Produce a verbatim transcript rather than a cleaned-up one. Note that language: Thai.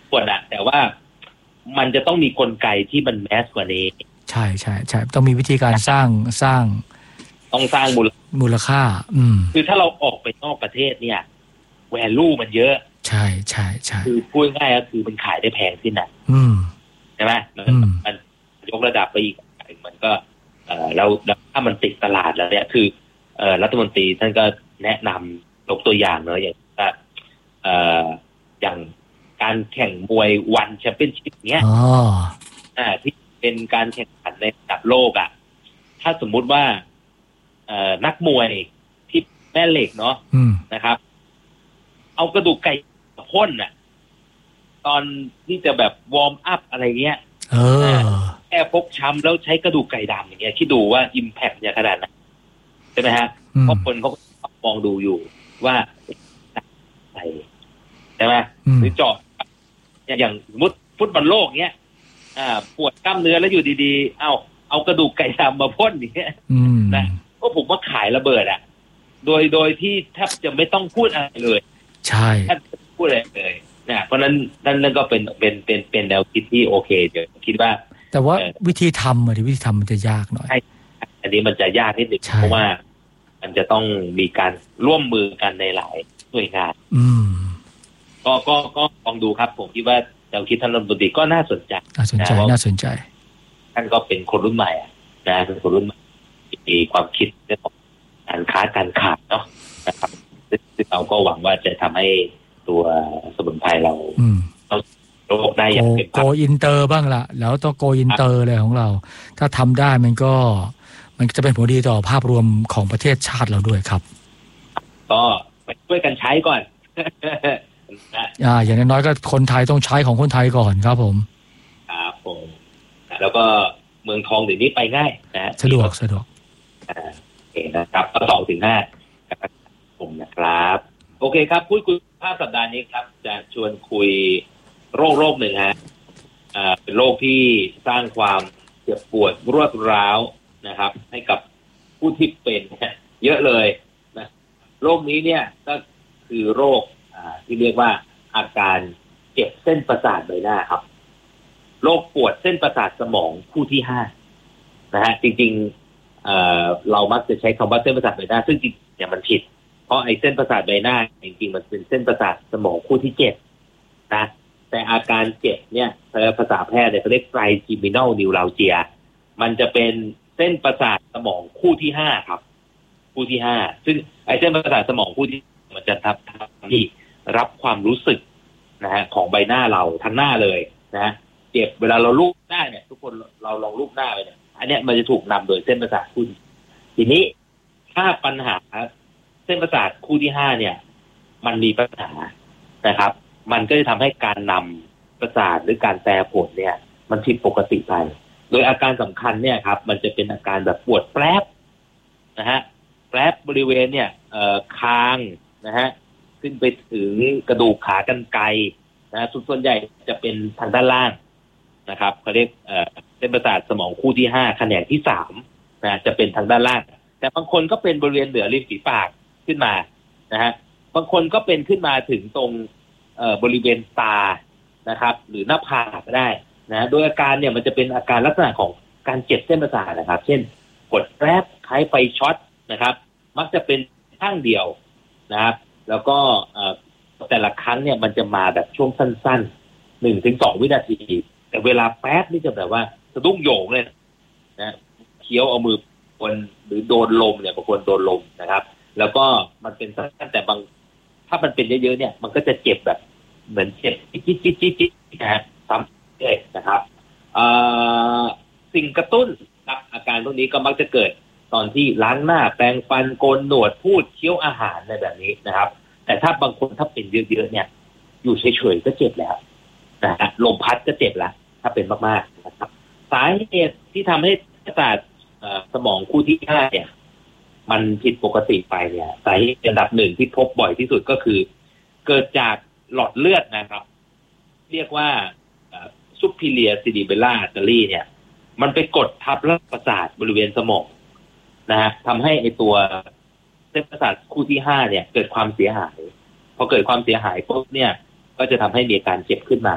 ปวดอะแต่ว่ามันจะต้องมีกลไกที่มันแมสกว่านี้ใช่ใช่ใช่ต้องมีวิธีการสร้างสร้างต้องสร้างมูลมูลค่าอืมคือถ้าเราออกไปนอกประเทศเนี่ยแวลูมันเยอะใช่ใช่ใช่คือพูดง่ายก็คือมันขายได้แพงขึ้นน่ะอืมใช่ไหมมันมันยกระดับไปอีกมันก็เออแล้วถ้ามันติดตลาดแล้วเนี่ยคือเออรัฐมนตรีท่านก็แนะนำยกตัวอย่างเนอะอย่างว่าเอออย่างการแข่งมวยวันแชมเปี้ยนชิพเนี้ยอ่าที่เป็นการแข่งขันในระดับโลกอ่ะถ้าสมมุติว่าเอ่อนักมวยที่แม่เหล็กเนาะนะครับเอากระดูกไก่พ่นอ่ะตอนที่จะแบบวอร์มอัพอะไรเงี้ยเออแค่ฟกช้ำแล้วใช้กระดูกไก่ดำอย่างเงี้ยที่ดูว่าอิมแพคเนี่ยขนาดไหนใช่ไหมฮะเพราะคนเขามองดูอยู่ว่าใส่ใช่ไหมหรือเจาะอย่างสมมติฟุตบอลโลกเงี้ยอ่าปวดกล้ามเนื้อแล้วอยู่ดีๆเอาเอากระดูกไก่ดำมาพ่นอย่างเงี้ยนะก็ผมว่าขายระเบิดอ่ะโดยโดยที่แทบจะไม่ต้องพูดอะไรเลยใช่แทบจะพูดอะไรเลยนะเพราะนั้นนั่นนั่นก็เป็นเป็นเป็นเป็นแนวคิดที่โอเคเดี๋ยวคิดว่าแต่ว่าวิธีทำอะที่วิธีทำมันจะยากหน่อยใช่อันนี้มันจะยากนิดหนึ่งเพราะว่ามันจะต้องมีการร่วมมือกันในหลายหน่วยงานอืมก็ก็ก็ลองดูครับผมคิดว่าแนวคิดท่านรัฐมนตรีก็น่าสนใจน่าสนใจน่าสนใจท่านก็เป็นคนรุ่นใหม่นะเป็นคนรุ่นใหม่มีความคิดเรื่องของการค้าการขายเนาะนะครับซึ่งเราก็หวังว่าจะทำให้ตัวสมุนไพรเราเราโลกได้อย่างเป็นโกอินเตอร์บ้างละแล้วต้องโกอินเตอร์เลยของเราถ้าทำได้มันก็มันจะเป็นผลดีต่อภาพรวมของประเทศชาติเราด้วยครับก็ไปช่วยกันใช้ก่อนอ่าอย่างน้อยๆก็คนไทยต้องใช้ของคนไทยก่อนครับผมครับผมแล้วก็เมืองทองเดี๋ยวนี้ไปง่ายนะสะดวกสะดวกอ่าโอเคนะครับก็สองถึงห้าผมนะครับโอเคครับพูดคุยภาพสัปดาห์นี้ครับจะชวนคุยโรคโรคหนึ่งฮะอ่าเป็นโรคที่สร้างความเจ็บปวดรวดร้าวนะครับให้กับผู้ที่เป็นเยอะเลยนะโรคนี้เนี่ยก็คือโรคอ่าที่เรียกว่าอาการเจ็บเส้นประสาทใบหน้าครับโรคปวดเส้นประสาทสมองคู่ที่ห้านะฮะจริงๆเอ่อเรามักจะใช้คำว่าเส้นประสาทใบหน้าซึ่งจริงๆเนี่ยมันผิดเพราะไอ้เส้นประสาทใบหน้าจริงๆมันเป็นเส้นประสาทสมองคู่ที่เจ็ดนะแต่อาการเจ็บเนี่ยภาษาแพทย์เนี่ยเขาเรียกไตรจีมินัลนิวราลเจียมันจะเป็นเส้นประสาทสมองคู่ที่ห้าครับคู่ที่ห้าซึ่งไอ้เส้นประสาทสมองคู่ที่มันจะทำที่รับความรู้สึกนะฮะของใบหน้าเราทั้งหน้าเลยนะเจ็บเวลาเราลูบหน้าเนี่ยทุกคนเราลองลูบหน้าไปเนี่ยอันเนี้ยมันจะถูกนำโดยเส้นประสาทคู่ทีนี้ถ้าปัญหาเส้นประสาทคู่ที่ห้าเนี่ยมันมีปัญหานะครับมันก็จะทำให้การนำประสาทหรือการแปรผลเนี่ยมันผิดปกติไปโดยอาการสำคัญเนี่ยครับมันจะเป็นอาการแบบปวดแปรบนะฮะแปรบบริเวณเนี่ยเอ่อคางนะฮะขึ้นไปถึงกระดูกขากรรไกรนะส่วนใหญ่จะเป็นทางด้านล่างนะครับเขาเรียกเอ่อเส้นประสาทสมองคู่ที่ห้าแขนงที่สามนะจะเป็นทางด้านล่างแต่บางคนก็เป็นบริเวณเหนือริมฝีปากขึ้นมานะฮะบางคนก็เป็นขึ้นมาถึงตรงเอ่อบริเวณตานะครับหรือหน้าผากก็ได้นะโดยอาการเนี่ยมันจะเป็นอาการลักษณะของการเจ็บเส้นประสาทนะครับเช่นกดแรบคล้ายไฟช็อตนะครับมักจะเป็นข้างเดียวนะครับแล้วก็แต่ละครั้งเนี่ยมันจะมาแบบช่วงสั้นๆหนึ่งถึงสองวินาทีแต่เวลาแป๊บนี่จะแบบว่าสะดุ้งโยงเลยนะเคี้ยวเอามือคนหรือโดนลมเนี่ยบางคนโดนลมนะครับแล้วก็มันเป็นสั้นแต่บางถ้ามันเป็นเยอะๆเนี่ยมันก็จะเจ็บแบบเหมือนเจ็บจิ๊ดจิ๊ดจิ๊ดจิ๊ดนะฮะซ้ำเองนะครับสิ่งกระตุ้นครับอาการพวกนี้ก็มักจะเกิดตอนที่ล้างหน้าแปรงฟันโกนหนวดพูดเคี้ยวอาหารในแบบนี้นะครับแต่ถ้าบางคนถ้าเป็นเยอะๆเนี่ยอยู่เฉยๆก็เจ็บแล้วนะฮะลมพัดก็เจ็บแล้วถ้าเป็นมากๆนะครับสาเหตุที่ทำให้ประสาทสมองคู่ที่ห้าเนี่ยมันผิดปกติไปเนี่ยสาเหตุอันดับหนึ่งที่พบบ่อยที่สุดก็คือเกิดจากหลอดเลือดนะครับเรียกว่าซุปพิเลียซิลิเบลล่าอาร์เตอรี่เนี่ยมันไปกดทับระบบประสาทบริเวณสมองนะฮะทำให้ไอตัวเส้นประสาทคู่ที่ห้าเนี่ยเกิดความเสียหายพอเกิดความเสียหายปุ๊บเนี่ยก็จะทำให้มีอาการเจ็บขึ้นมา